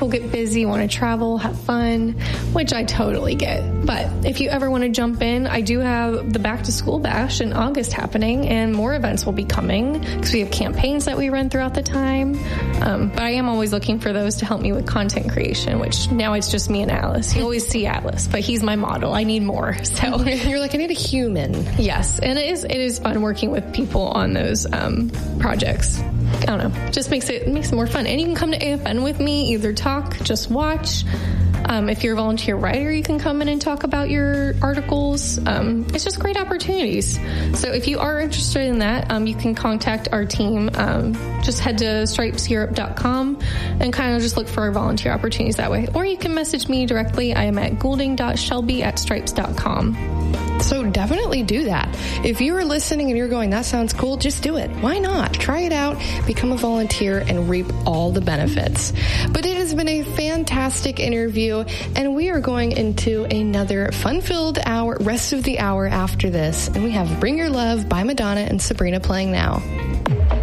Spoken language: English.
people get busy, want to travel, have fun, which I totally get. But if you ever want to jump in, I do have the Back to School Bash in August happening, and more events will be coming because we have campaigns that we run throughout the time. But I am always looking for those to help me with content creation, which now it's just me and Atlas. You always see Atlas, but he's my model. I need more. So you're like, I need a human. Yes, and it is fun working with people on those projects. I don't know, just makes it more fun. And you can come to AFN with me, either talk, just watch. If you're a volunteer writer, you can come in and talk about your articles. It's just great opportunities. So if you are interested in that, you can contact our team. Just head to stripeseurope.com and kind of just look for our volunteer opportunities that way. Or you can message me directly. I am at goulding.shelby@stripes.com. So definitely do that. If you are listening and you're going, that sounds cool, just do it. Why not? Try it out, become a volunteer, and reap all the benefits. But it has been a fantastic interview, and we are going into another fun-filled rest of the hour after this. And we have Bring Your Love by Madonna and Sabrina playing now.